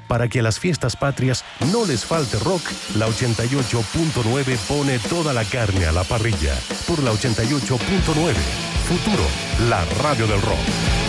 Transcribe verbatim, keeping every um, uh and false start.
Para que a las fiestas patrias no les falte rock, la ochenta y ocho punto nueve pone toda la carne a la parrilla. Por la ochenta y ocho punto nueve, Futuro, la radio del rock.